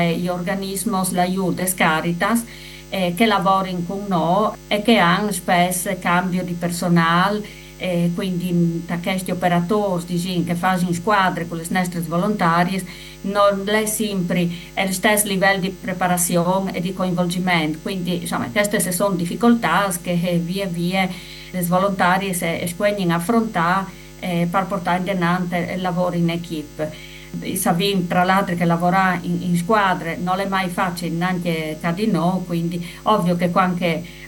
gli organismi, le aiuti, Caritas, che lavorano con noi e che hanno spesso cambio di personale. Quindi da questi operatori diciamo, che fanno in squadre con le nostre volontarie non è sempre lo stesso livello di preparazione e di coinvolgimento. Quindi insomma, queste sono difficoltà che via via le volontarie squegnano affrontare per portare in avanti il lavoro in equipe. Sappiamo tra l'altro che lavorare in squadre non è mai facile neanche tra di noi, quindi ovvio che quando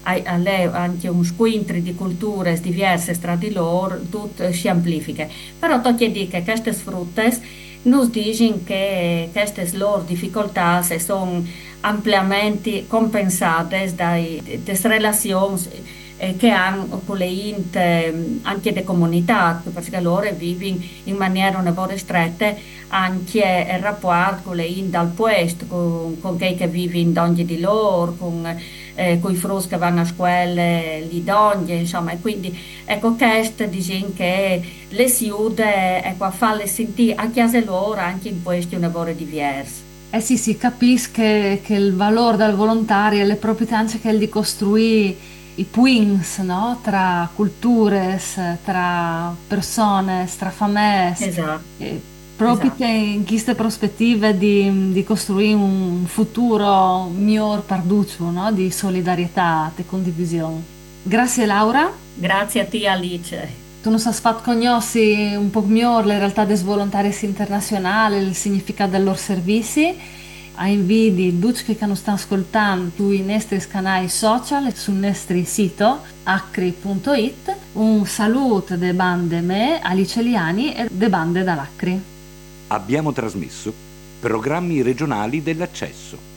hai anche un scontro di culture diverse tra di loro, tutto si amplifica. Però tocca dire che queste sfrutte nos dicono che queste loro difficoltà sono ampiamente compensate dalle relazioni che hanno con le int anche le comunità, perché loro vivono in maniera un po' stretta anche il rapporto con le int dal puesto, con chi che vive in ogni di loro, con i frus che vanno a scuola lì d'ogni, insomma, e quindi ecco questo diciamo che le si ude ecco, a farle sentire a casa loro anche in questi un lavoro diverso. Eh sì, si capisce che il valore del volontario è le proprio anche che di costruire i puins, no? Tra culture, tra persone, tra famiglie, Esatto, e proprio esatto. che in queste prospettive di costruire un futuro miglior per tutti, no? Di solidarietà e condivisione. Grazie Laura. Grazie a te Alice. Tu non sai fatto conosci un po' meglio le realtà dei volontari internazionali, il significato dei loro servizi. A invidi tutti che non stanno ascoltando sui nostri canali social e sul nostro sito acri.it. Un saluto de bande me, Alice Liani e de bande dall'Acri. Abbiamo trasmesso programmi regionali dell'accesso.